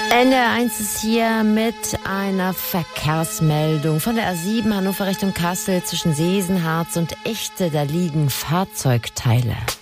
NDR1 ist hier mit einer Verkehrsmeldung von der A7 Hannover Richtung Kassel zwischen Sesenharz und Echte. Da liegen Fahrzeugteile.